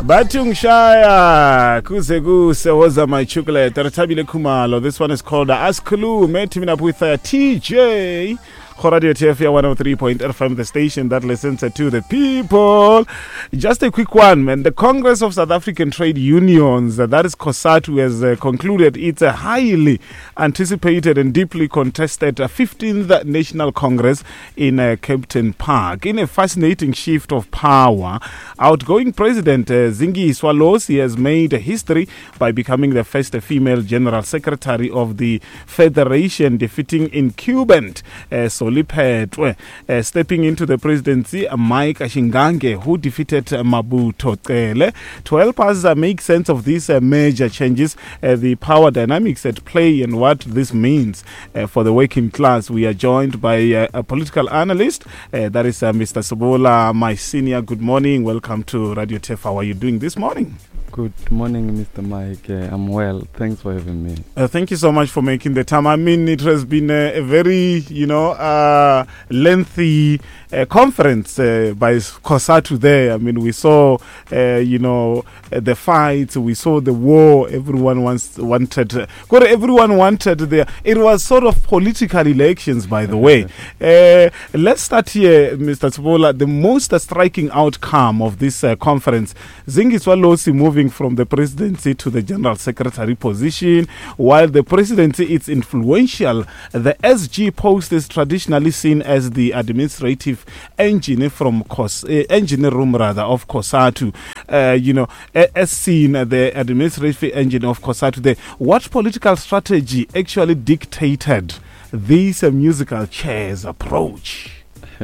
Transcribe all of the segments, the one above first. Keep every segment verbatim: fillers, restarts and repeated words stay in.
Batungshaya kuze kuse woza my chocolate Ratabile Kumalo. This one is called Askulu. Met me up with uh, T J Radio T F one oh three point F M, the station that listens to the people. Just a quick one, man. The Congress of South African Trade Unions, uh, that is COSATU, has uh, concluded its a highly anticipated and deeply contested uh, fifteenth National Congress in uh, Kempton Park. In a fascinating shift of power, outgoing President uh, Zingiswa Losi has made history by becoming the first female General Secretary of the Federation, defeating incumbent uh, Soliphetwe, uh, stepping into the presidency, uh, Mike Ashingange, who defeated uh, Mabuto Cele. To help us uh, make sense of these uh, major changes, uh, the power dynamics at play and what this means uh, for the working class, we are joined by uh, a political analyst, uh, that is uh, Mister Sobola, my senior. Good morning. Welcome to Radio T F. How are you doing this morning? Good morning, Mister Mike. Uh, I'm well. Thanks for having me. Uh, thank you so much for making the time. I mean, it has been a, a very, you know, uh, lengthy uh, conference uh, by COSATU there. I mean, we saw, uh, you know, uh, the fights. We saw the war. Everyone wants, wanted. Uh, everyone wanted there. It was sort of political elections, by the way. Uh, let's start here, Mister Sobola. The most uh, striking outcome of this uh, conference, Zingiswa Losi moving from the presidency to the general secretary position. While the presidency is influential, the S G post is traditionally seen as the administrative engine from COS, uh, engine room rather of COSATU. Uh, you know, as seen uh, the administrative engine of COSATU there. What political strategy actually dictated this uh, musical chairs approach?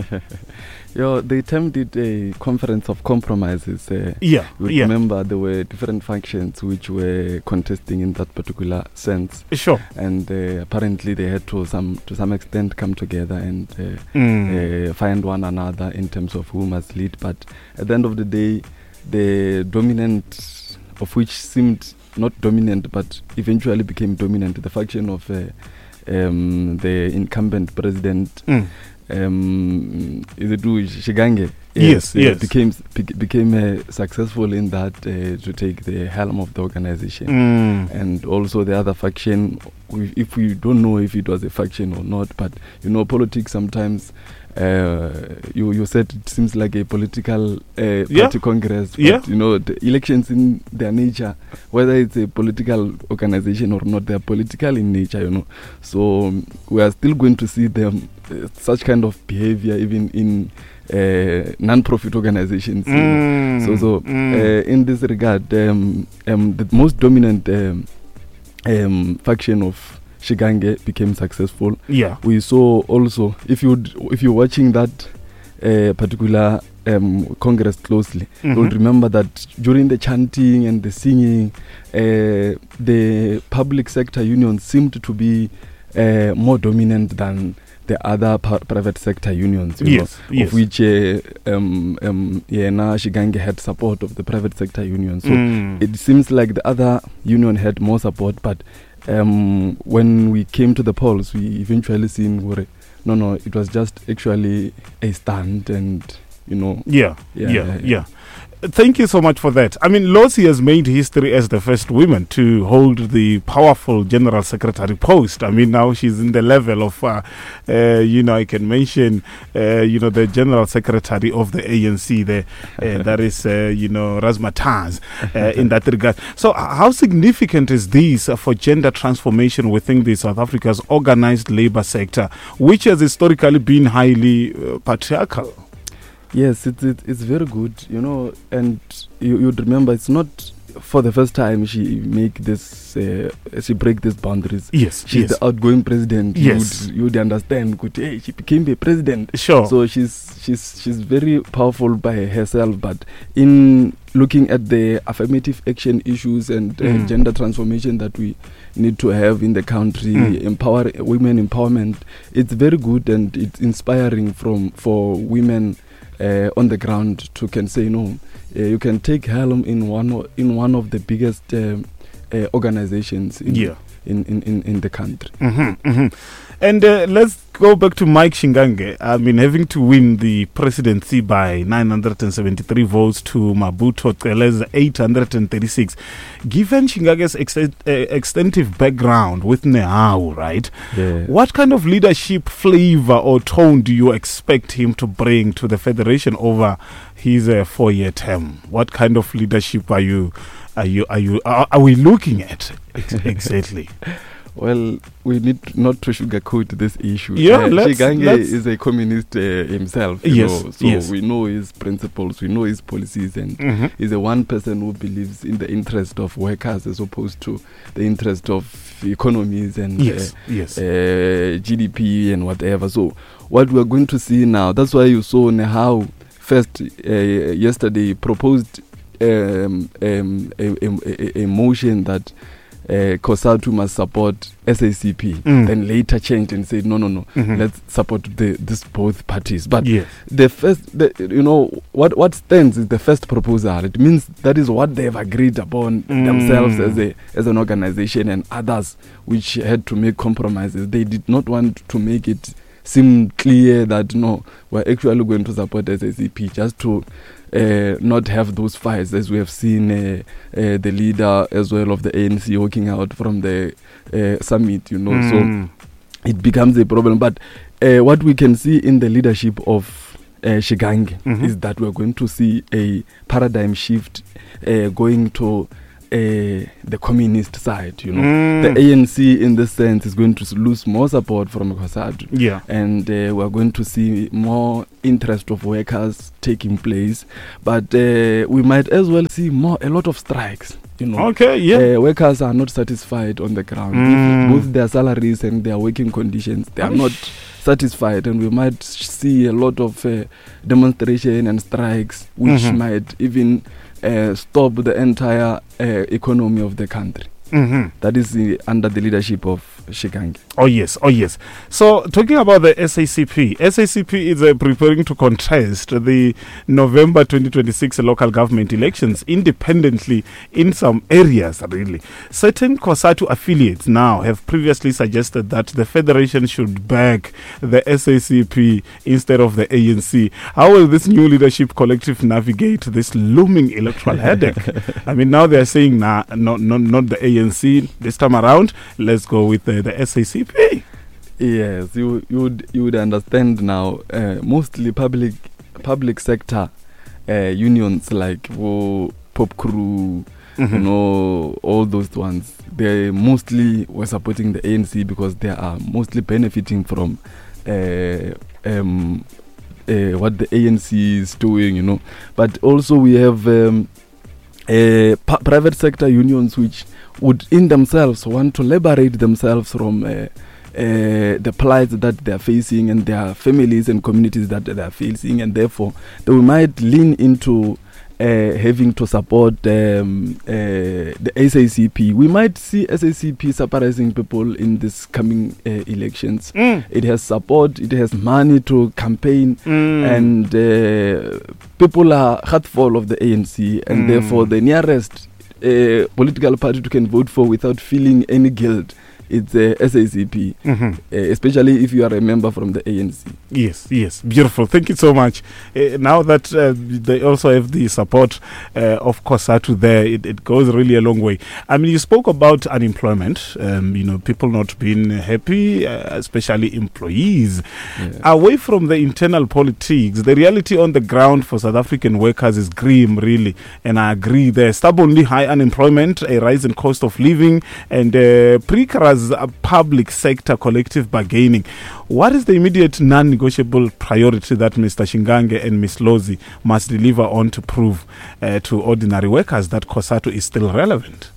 Yo, they termed it a conference of compromises. Uh, yeah, you yeah. Remember, there were different factions which were contesting in that particular sense. Sure. And uh, apparently, they had to some to some extent come together and uh, mm. uh, find one another in terms of who must lead. But at the end of the day, the dominant, of which seemed not dominant, but eventually became dominant, the faction of uh, um, the incumbent president. Mm. Um, is it Shigange? Yes, yes. yes. Became became uh, successful in that uh, to take the helm of the organization, mm. and also the other faction. We, if we don't know if it was a faction or not, but you know, politics sometimes. Uh, you you said it seems like a political uh, yeah. party congress, but yeah. you know, the elections in their nature, whether it's a political organization or not, they're political in nature, you know. So um, we are still going to see them uh, such kind of behavior even in uh, non-profit organizations. Mm. You know? So so mm. uh, in this regard, um, um, the most dominant um, um, faction of Shigange became successful. Yeah, we saw also, if you if you're watching that uh, particular um, Congress closely, mm-hmm. you'll remember that during the chanting and the singing, uh, the public sector unions seemed to be uh, more dominant than the other par- private sector unions, you yes, know, yes. of which uh, um, um, yeah, now Shigange had support of the private sector union. So mm. it seems like the other union had more support, but Um, when we came to the polls, we eventually seen where, no, no, it was just actually a stunt, and you know, yeah, yeah, yeah, yeah. yeah. Thank you so much for that. I mean, Losi has made history as the first woman to hold the powerful general secretary post. I mean, now she's in the level of, uh, uh, you know, I can mention, uh, you know, the general secretary of the A N C there. Uh, that is, uh, you know, Razmataz uh, in that regard. So how significant is this uh, for gender transformation within the South Africa's organized labor sector, which has historically been highly uh, patriarchal? Yes, it's it, it's very good, you know, and you you'd remember it's not for the first time she make this uh, she break these boundaries. Yes, she's yes. the outgoing president. Yes, you'd, you'd understand. Good, hey, she became a president. Sure. So she's she's she's very powerful by herself, but in looking at the affirmative action issues and uh, mm. gender transformation that we need to have in the country, mm. empower women empowerment, it's very good and it's inspiring from for women. Uh, on the ground to can say no, uh, you can take helm in one o- in one of the biggest um, uh, organizations in, yeah. in, in, in, in the country. Mm-hmm, mm-hmm. And uh, let's go back to Mike Shingange. I mean, having to win the presidency by nine hundred seventy-three votes to Mabuto Cele's eight hundred thirty-six. Given Shingange's extent, uh, extensive background with Neau, right? Yeah. What kind of leadership flavor or tone do you expect him to bring to the federation over his uh, four-year term? What kind of leadership are you, are you, are you, are, are we looking at ex- exactly? Well, we need not to sugarcoat this issue. Yeah, uh, let's, Shingange let's is a communist uh, himself, you yes, know, so yes. we know his principles, we know his policies, and mm-hmm. he's a one person who believes in the interest of workers as opposed to the interest of economies and yes, uh, yes. Uh, G D P and whatever. So what we're going to see now, that's why you saw Neau first uh, yesterday proposed um, um, a, a, a motion that Uh, COSATU must support S A C P, mm. then later changed and said no no no mm-hmm. let's support the this both parties. But yes. the first the, you know what what stands is the first proposal. It means that is what they have agreed upon mm. themselves as a as an organization, and others which had to make compromises. They did not want to make it seem clear that no, we're actually going to support S A C P, just to Uh, not have those fights, as we have seen uh, uh, the leader as well of the A N C walking out from the uh, summit, you know. Mm. So it becomes a problem. But uh, what we can see in the leadership of uh, Shingange mm-hmm. is that we're going to see a paradigm shift uh, going to Uh, the communist side, you know. Mm. The A N C in this sense is going to lose more support from COSATU, yeah, and uh, we're going to see more interest of workers taking place, but uh, we might as well see more a lot of strikes, you know. Okay, yeah. Uh, workers are not satisfied on the ground, mm. both their salaries and their working conditions, they are not satisfied, and we might see a lot of uh, demonstration and strikes which mm-hmm. might even Uh, stop the entire uh, economy of the country. Mm-hmm. That is uh, under the leadership of Shingange. Oh yes, oh yes. So talking about the S A C P, S A C P is uh, preparing to contest the November twenty twenty-six local government elections independently in some areas, really. Certain COSATU affiliates now have previously suggested that the federation should back the S A C P instead of the A N C. How will this new leadership collective navigate this looming electoral headache? I mean, now they're saying, nah, not, not, not the A N C this time around. Let's go with the, the S A C P. Yes, you you would you would understand now. Uh, mostly public public sector uh, unions like oh, Pop Crew, mm-hmm. you know, all those ones. They mostly were supporting the A N C because they are mostly benefiting from uh, um, uh, what the A N C is doing, you know. But also we have um, uh, p- private sector unions which would in themselves want to liberate themselves from uh, uh, the plight that they are facing and their families and communities that they are facing, and therefore they might lean into uh, having to support um, uh, the S A C P. We might see S A C P surprising people in this coming uh, elections. Mm. It has support, it has money to campaign, mm. and uh, people are heartful of the A N C, and mm. therefore the nearest uh, political party you can vote for without feeling any guilt, it's uh, S A C P, mm-hmm. uh, especially if you are a member from the A N C. Yes, yes, beautiful. Thank you so much. Uh, now that uh, they also have the support uh, of COSATU there, it, it goes really a long way. I mean, you spoke about unemployment, um, you know, people not being happy, uh, especially employees. Yeah. Away from the internal politics, the reality on the ground for South African workers is grim, really. And I agree there. Stubbornly high unemployment, a rise in cost of living, and uh, precarious uh, public sector collective bargaining. What is the immediate non-negotiable priority that Mister Shingange and Miz Lozi must deliver on to prove uh, to ordinary workers that COSATU is still relevant?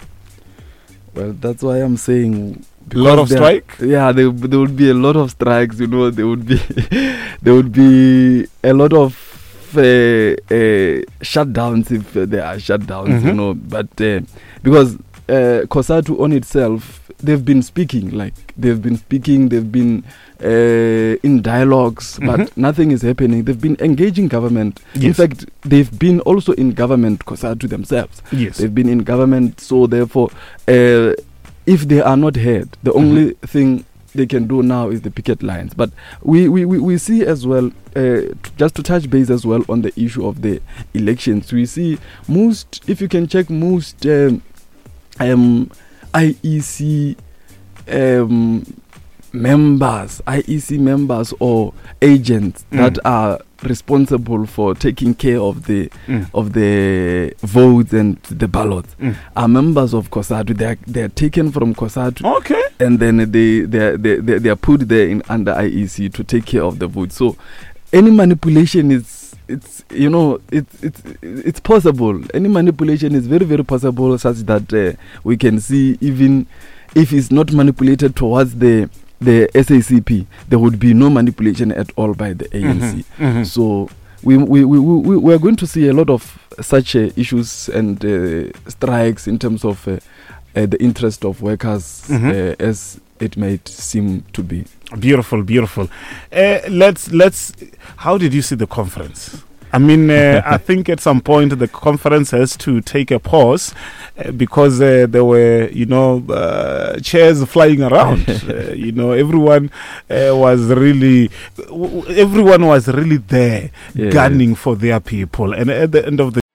Well, that's why I'm saying a lot of strike. Yeah, there, there would be a lot of strikes. You know, there would be there would be a lot of uh, uh, shutdowns if uh, there are shutdowns. Mm-hmm. You know, but uh, because uh, COSATU on itself, they've been speaking, like they've been speaking, they've been uh, in dialogues, mm-hmm. but nothing is happening. They've been engaging government. Yes. In fact, they've been also in government, COSATU themselves. Yes, they've been in government, so therefore. Uh, if they are not heard, the only mm-hmm. thing they can do now is the picket lines. But we, we, we, we see as well, uh, t- just to touch base as well on the issue of the elections, we see most, if you can check most um, um, I E C um, members, I E C members or agents mm. that are responsible for taking care of the mm. of the votes and the ballots mm. are members of COSATU. They are they are taken from COSATU, okay, and then they they are, they they, they are put there in under I E C to take care of the votes. So any manipulation is it's you know it's it's it's possible. Any manipulation is very very possible, such that uh, we can see even if it's not manipulated towards the the S A C P, there would be no manipulation at all by the A N C. Mm-hmm, mm-hmm. So we we, we we we are going to see a lot of such uh, issues and uh, strikes in terms of uh, uh, the interest of workers, mm-hmm. uh, as it might seem to be. Beautiful, beautiful. Uh, let's let's. How did you see the conference? I mean, uh, I think at some point the conference has to take a pause uh, because uh, there were, you know, uh, chairs flying around. uh, you know, everyone uh, was really, w- everyone was really there, yeah, gunning for their people. And at the end of the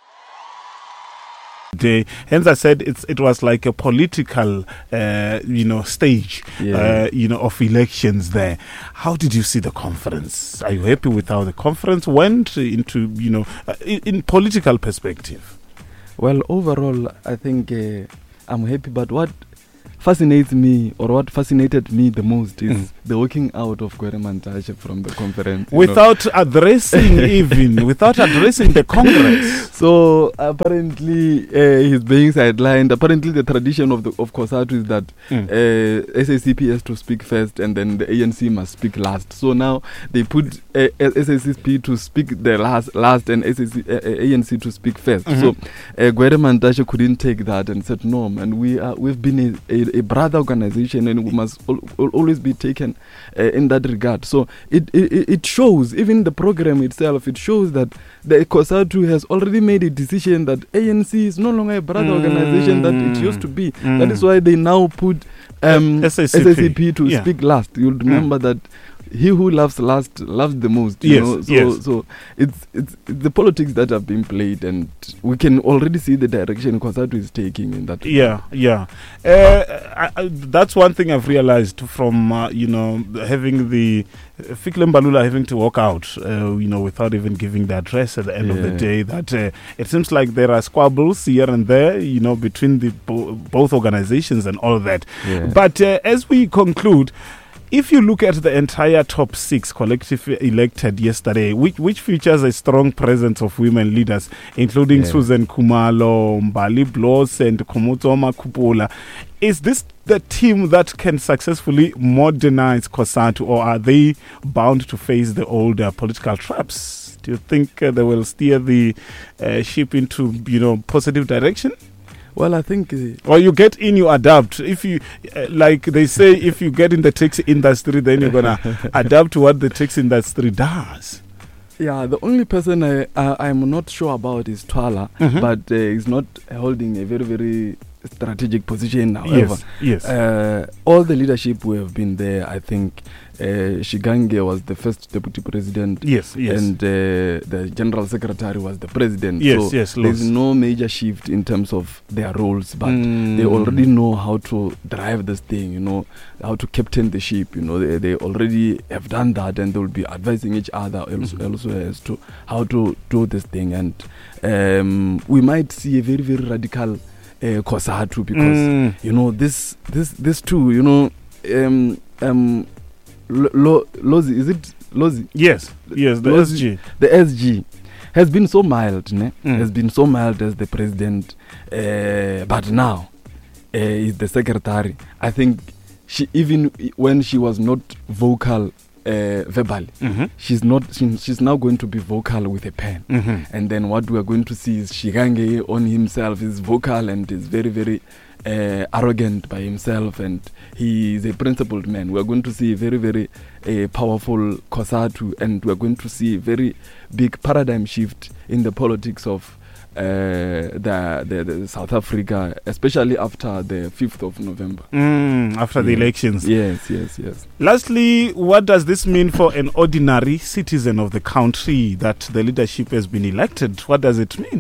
day, hence I said it's it was like a political uh, you know stage yeah. uh, you know of elections there. How did you see the conference? Are you happy with how the conference went into you know uh, in, in political perspective? Well, overall I think uh, I'm happy, but what fascinates me or what fascinated me the most is mm. the walking out of Gwede Mantashe from the conference without know. addressing even without addressing the Congress. So apparently uh, he's being sidelined. Apparently the tradition of the of COSATU is that mm. uh, S A C P has to speak first and then the A N C must speak last. So now they put uh, S A C P to speak the last last and S A C, uh, A N C to speak first. Mm-hmm. So uh, Gwede Mantashe couldn't take that and said no, and we are we've been a, a a brother organization and we must al- al- always be taken uh, in that regard. So it, it it shows, even the program itself, it shows that the COSATU has already made a decision that A N C is no longer a brother mm. organization that it used to be. Mm. That is why they now put um, S A C P to yeah. speak last. You'll remember mm. that he who loves last loves the most. You yes, know? So, yes. so it's, it's it's the politics that have been played, and we can already see the direction COSATU is taking in that. Yeah, yeah. Uh, I, I, that's one thing I've realized from uh, you know having the uh, Fikile Mbalula having to walk out, uh, you know, without even giving the address at the end yeah. of the day. That uh, it seems like there are squabbles here and there, you know, between the bo- both organizations and all that. Yeah. But uh, as we conclude, if you look at the entire top six collective elected yesterday, which which features a strong presence of women leaders, including yeah. Susan Khumalo, Mbali Bloss, and Khomotso Makhupola, is this the team that can successfully modernize COSATU, or are they bound to face the older political traps? Do you think uh, they will steer the uh, ship into you know positive direction? Well, I think... Uh, or you get in, you adapt. If you, uh, like they say, if you get in the taxi industry, then you're going to adapt to what the taxi industry does. Yeah, the only person I, uh, I'm not sure about is Twala, mm-hmm. but uh, he's not holding a very, very strategic position, however. Yes, yes. Uh, all the leadership who have been there, I think uh, Shigange was the first deputy president. Yes, yes. And uh, the general secretary was the president. Yes, so yes. There's no major shift in terms of their roles, but mm. they already know how to drive this thing, you know, how to captain the ship. You know, they, they already have done that, and they will be advising each other also, mm-hmm. also as to how to do this thing. And um, we might see a very, very radical Uh, COSATU, because mm. you know this this this too, you know, um um Lo, Lozi, is it Lozi? Yes, yes, the Lozi, S G, the S G has been so mild, ne? Mm. has been so mild as the president, uh, but now uh, is the secretary. I think she, even when she was not vocal Uh, verbally, mm-hmm. she's not she, she's now going to be vocal with a pen, mm-hmm. and then what we are going to see is Shigange on himself is vocal and is very very uh, arrogant by himself, and he is a principled man. We are going to see a very very uh, powerful COSATU, and we are going to see a very big paradigm shift in the politics of uh, the, the the South Africa, especially after the fifth of November. Mm, after yeah. the elections. Yes, yes, yes. Lastly, what does this mean for an ordinary citizen of the country that the leadership has been elected? What does it mean?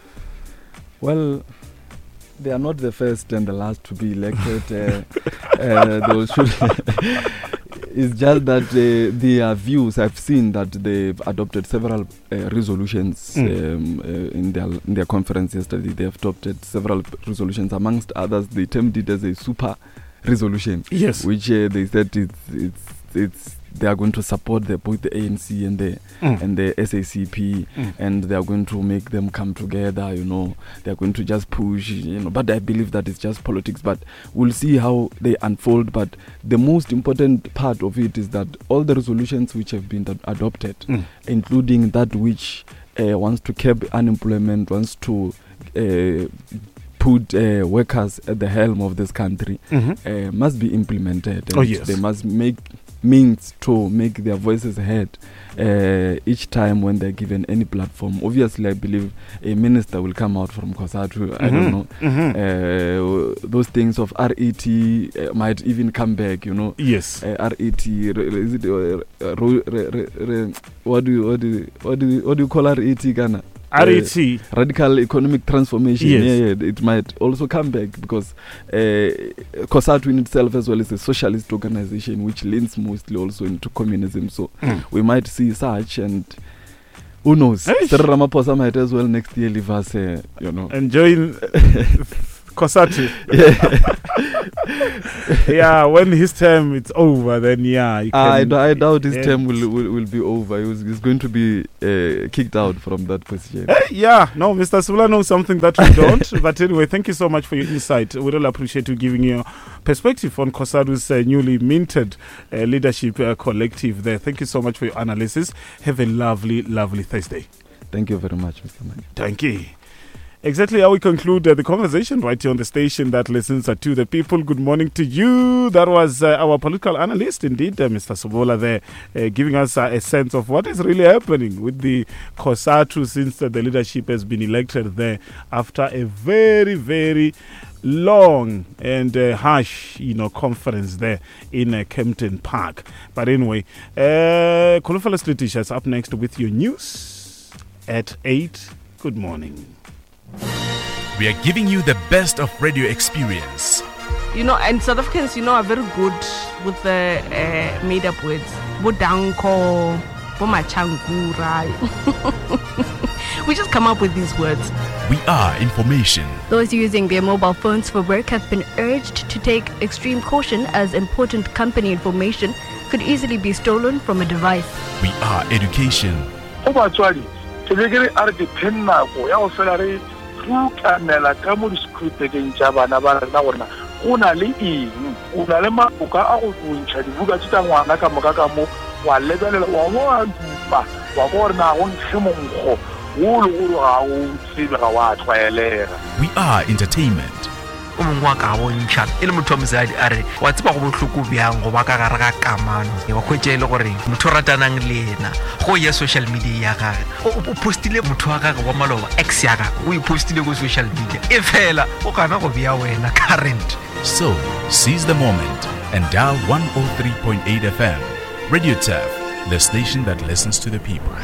Well, they are not the first and the last to be elected. uh, uh, those should it's just that uh, their views, I've seen that they've adopted several uh, resolutions mm. um, uh, in their in their conference yesterday. They have adopted several resolutions. Amongst others, they termed it as a super resolution. Yes. Which uh, they said it's, it's, it's they are going to support the, both the A N C and the mm. and the S A C P, mm. and they are going to make them come together. You know, they are going to just push. You know, but I believe that it's just politics. But we'll see how they unfold. But the most important part of it is that all the resolutions which have been ad- adopted, mm. including that which uh, wants to curb unemployment, wants to uh, put uh, workers at the helm of this country, mm-hmm. uh, must be implemented. And oh yes, they must make means to make their voices heard uh, each time when they're given any platform. Obviously, I believe a minister will come out from COSATU. Mm-hmm. I don't know. Mm-hmm. Uh, those things of R E T uh, might even come back. You know. Yes. Uh, R E T. Is it, uh, ro- re- re- re- what do you what do you, what do you, what do you call R E T, Ghana? R E T, uh, radical economic transformation. Yes. Yeah, yeah, it might also come back because uh, COSATU in itself as well is a socialist organization which leans mostly also into communism. So mm. we might see such, and who knows? Cyril Ramaphosa might as well next year leave us, uh, you know, and join COSATU. Yeah. Yeah, when his term is over, then yeah. You can, I, d- I doubt his yeah. term will, will will be over. He was, he's going to be uh, kicked out from that position. Uh, yeah, no, Mister Sula knows something that we don't. But anyway, thank you so much for your insight. We really appreciate you giving your perspective on COSATU's uh, newly minted uh, leadership uh, collective there. Thank you so much for your analysis. Have a lovely, lovely Thursday. Thank you very much, Mister Mani. Thank you. Exactly how we conclude uh, the conversation right here on the station that listens uh, to the people. Good morning to you. That was uh, our political analyst, indeed, uh, Mister Sobola there, uh, giving us uh, a sense of what is really happening with the COSATU since uh, the leadership has been elected there after a very, very long and uh, harsh, you know, conference there in uh, Kempton Park. But anyway, uh, Kolofela Street is up next with your news at eight. Good morning. We are giving you the best of radio experience. You know, and South Africans, you know, are very good with the uh, made-up words. Bodanko, bomachangura. We just come up with these words. We are information. Those using their mobile phones for work have been urged to take extreme caution as important company information could easily be stolen from a device. We are education. rukanela ka mo diskripteng tša bana ba rena gorena go na le eng o na le maboka a go bontšha dibuka tša ngwana ka moka ka mo wa lebelela wa mo a dupa wa gore na go nkge monkgo wo le gore ga o tsebe ga wa tlwaelega. We are entertainment. o mongwe wa ka bontšha e le motho wa mosadi a re wa tseba go bohloko bjang go ba ka gare ga kamano wa khwetše e le gore motho o ratanang le ena go ya social media ya gage o postile motho wa gage wa maloba ex ya gage o ipostile go social media e fela o kana go bea wena current. So seize the moment and dial one oh three point eight F M. Radio T A F, the station that listens to the people.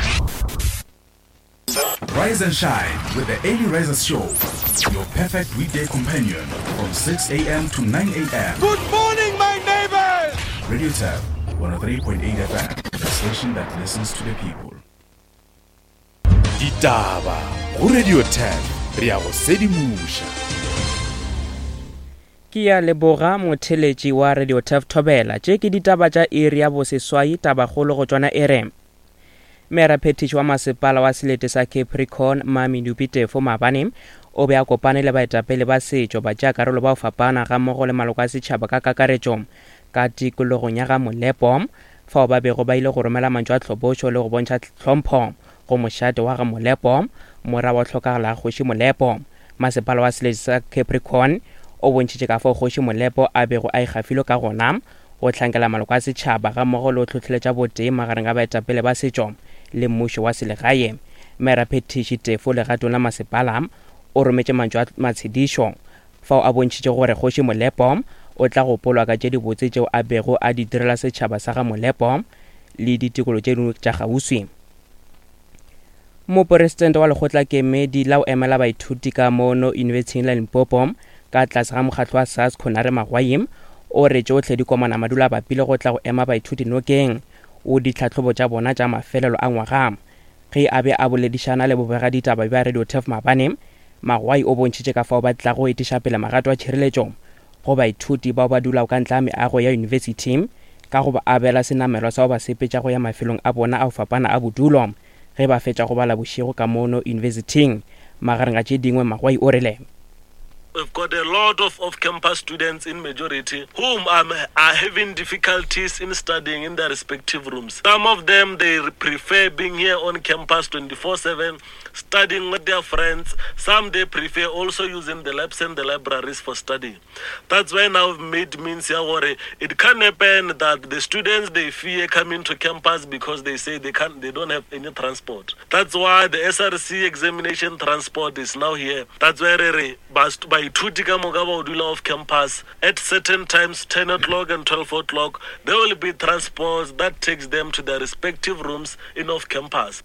Rise and shine with the Early Risers Show, your perfect weekday companion from six a.m. to nine a.m. Good morning, my neighbors! Radio T A F, one oh three point eight F M, the station that listens to the people. Ditaba go Radio T A F, re a go sedimusha. Kia leboga motheletši wa Radio T A F Thobela tše ke ditaba tša iri ya boseswai tabagolo go tšwana ere. Mera Petish wa masepala wa Selete sa Capricorn Mami Dupitefo Mabane o be a kopane le baetapele ba setšo ba tša karolo ba o fapana ga mmogo le maloko a setšhaba ka kakaretšo ka tikologong ya ga Molepo fao ba bego ba ile go romela mantšu a tlhopotšo le go bontšha tlhompho go mošate wa ga Molepo mora wa tlhokagala kgoši Molepo. Masepala wa Selete sa Capricorn o bontšitše ka fao kgoši Molepo a bego a ikgafile ka gona go tlhankela maloko a setšhaba ga mmogo le go tlhotlheletša botee magareng ga baetapele ba setšo le mmušo wa selegae. Mera Petish Tefo Legato la Masepala o rometse mantswe a matshedišo fao a bontšhitše gore Kgoši Molepo o tla go polwa ka tše dibotse tšeo a bego a di direla setšhaba sa ga Molepo le ditikolo tše dingwe tša gauswi. Moporesidente wa Lekgotla Kemedi la o emela baithuti ka mono Yunibesithing la Limpopo ka tlase ga mokgatlo wa SARS Khonare Magwai o re tšotlhe di komana madula a bapile go tla go ema baithuti nokeng o ditlhatlhobo tša bona tša mafelelo a ngwaga. Ge a be a boledišana le bobegaditaba ba Radio T F maabane, Magwai o bontšhitše ka fao ba tla go etiša pele magato a tšhireletšo go baithuti bao ba dulago ka ntle a meago ya yunibesithi ka go ba abela senamelwa sa go ba sepetša go ya mafelong a bona a go fapana a bodulo ge ba fetša go bala bošego ka mono yunibesithing. Magareng a tše dingwe Magwai o rile, we've got a lot of off-campus students in majority whom um, are having difficulties in studying in their respective rooms. Some of them, they prefer being here on campus twenty-four seven, studying with their friends. Some, they prefer also using the labs and the libraries for study. That's why now we've made means here where it can happen that the students, they fear coming to campus because they say they can't, they don't have any transport. That's why the S R C examination transport is now here. That's why by baithuti ka moka ba dula off campus at certain times, ten o'clock and twelve o'clock, there will be transports that takes them to their respective rooms in off campus.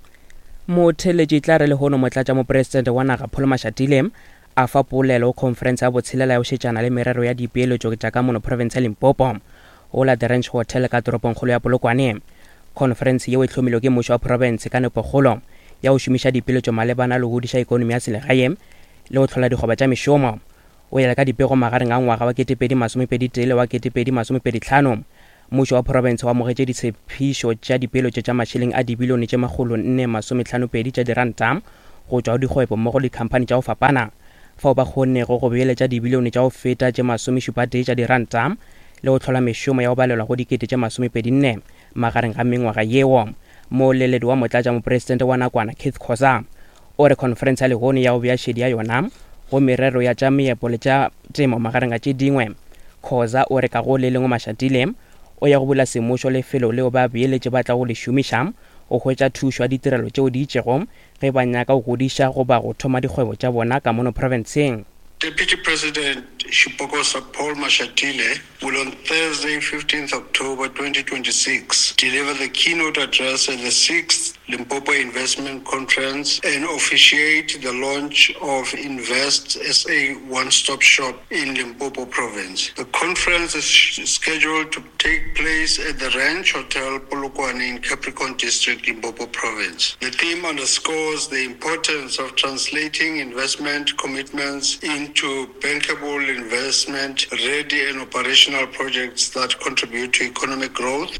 Motheletši tla re le hono motlatša mopresidente wa naga Pholo Mashatile a fa polelo conference ya botshelela ya go šetšana le merero ya dipeeletšo tša ka mono province ya Limpopo o la The Ranch Hotel ka toropongkgolo ya Polokwane. Conference yeo e hlomilwe ke mmušo wa province ka nepokgolo ya go šomiša dipeeletšo malebana le go godiša ikonomi ya selegae le go tlhola dikgoba tša mešomo. O yela ka dipego magareng a ngwaga wa ketepedi masomepedi tele wa ketepedi masomepedi tlhano. Mmušo wa province wa mogetše ditshepišo tša dipeeletšo tša mašeleng a dibilione tše magolo nne masometlhanopedi tša diranta go tšwa go dikgwebo mmogo le dikhamphani tša go fapana fao ba kgonnego go beeletša dibilione tša go feta tše masomešupatee tša diranta le go tlhola mešomo ya go balelwa go dikete tše masomepedi nne magareng ga mengwaga yeo. Moleledi wa motlatša mopresidente wa nakwana Keith Khoza o re conference ya lehono ya go bea šedi ya yona go merero ya tša meepo le tša temo magareng a tše dingwe. Khoza o re ka go le lengwe Mashatile o ya go bula semmušo lefelo leo ba beeletše ba tla go le šomiša go hwetša thušo ya ditirelo tšeo di itšego ge ba nyaka go godiša go ba go thoma dikgwebo tša bona ka mono provinceng. Deputy President Shipokosa Paul Mashatile will on Thursday, fifteenth October twenty twenty-six, deliver the keynote address at the sixth Limpopo Investment Conference and officiate the launch of Invest S A One-Stop Shop in Limpopo Province. The conference is scheduled to take place at the Ranch Hotel Polokwane in Capricorn District, Limpopo Province. The theme underscores the importance of translating investment commitments into bankable investment, ready and operational projects that contribute to economic growth.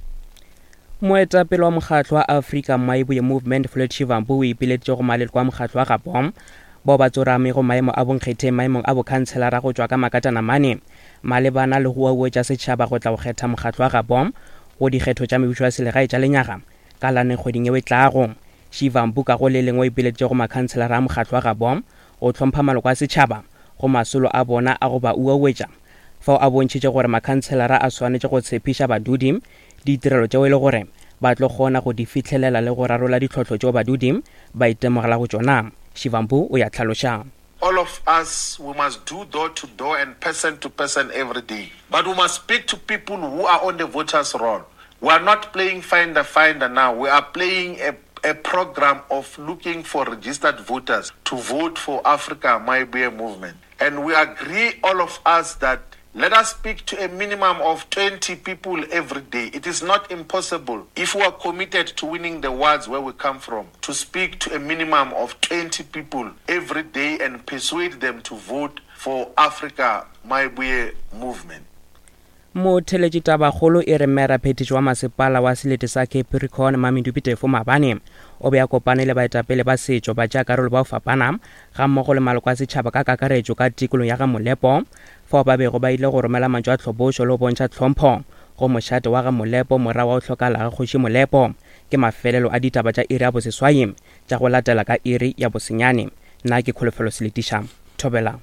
Moetapele wa mokgatlo wa Africa Maibuye Movement Floyd Shivambu o ipiletše go malelo kwa mokgatlo wa Gabon bao ba tsorame go maemo a bonkgethe maemong a bokhanselara go tšwa ka makatana mane malebana le go uetša setšhaba go tla go kgetha mokgatlo wa Gabon go dikgetho tša mebušo ya selegae tša lenyaga ka lane kgweding yeo e tlago. Shivambu ka go le lengwe o ipiletše go makhanselara a mokgatlo wa Gabon go tlhompha maloko a setšhaba go masolo a bona a go ba uetša fao a bontšhitše gore makhanselara a swanetše go tshepiša badudi ditirelo tšeo e le gore ba tlo kgona go di fitlhelela le go rarola ditlhotlho tšeo badudi ba itemogela go tšona. Shivambu o ya tlhaloša. All of us, we must do door to door and person to person every day. But we must speak to people who are on the voters' roll. We are not playing finder finder now. We are playing a a program of looking for registered voters to vote for Africa Maibuye Movement. And we agree, all of us, that let us speak to a minimum of twenty people every day. It is not impossible, if we are committed to winning the wards where we come from, to speak to a minimum of twenty people every day and persuade them to vote for Africa Maibuye Movement. Motheletši tabakgolo e re Mera Petish wa masepala wa selete sa Capricorn Mamindu Tefo maabane o be a kopane le baetapele ba setšo ba tša karolo ba o fapana ga mmogo le maloko a setšhaba ka kakaretšo ka tikolong ya ga Molepo fao ba bego ba ile go romela mantšo a tlhobošo le go bontšha tlhompho go mošate wa ga Molepo morago wa go hlokala ga Kgoši Molepo ke mafelelo a ditaba tša iri ya boseswai tša go latela ka iri ya bosenyane. Nna ke Kholofelo Seletiša Thobela.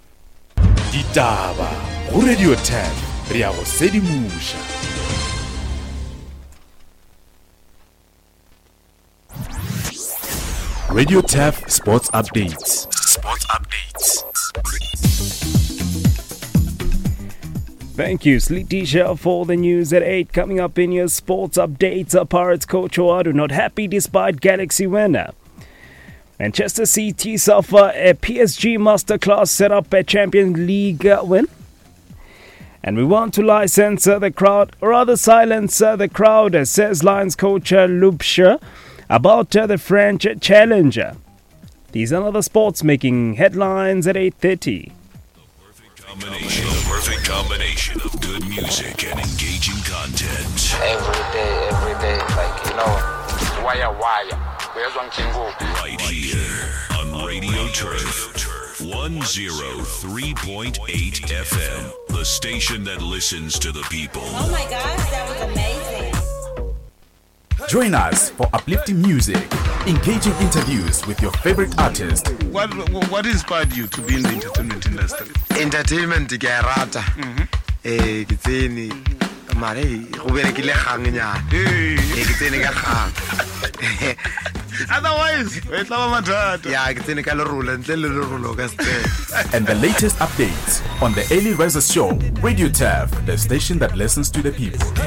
Ditaba go Radio T F re ya go sedimuša. Radio Taff Sports Updates. Sports Updates. Thank you, Sleetisha, for the news at eight. Coming up in your sports updates, a Pirates coach Oadu not happy despite Galaxy winner. Manchester City suffer a P S G masterclass set up a Champions League win. And we want to license the crowd, or rather silence the crowd, says Lions coach Lubscher about the French challenger. These are other sports making headlines at eight thirty. Combination, the perfect combination of good music and engaging content. Every day, every day, like, you know, wire, wire. Right here on Radio Turf, one oh three point eight F M, the station that listens to the people. Oh my gosh, that was amazing. Join us for uplifting music, engaging interviews with your favorite artist. What what inspired you to be in the entertainment industry? Entertainment ke a rata. Eh ke tsene mare go berekile gang nyana. Eh ke tsene ka gang. Otherwise, we tlaba mathata. Yeah, ke tsene ka lerolo ntle le lerolo ka step. And the latest updates on the Early Riser Show, Radio Taff, the station that listens to the people.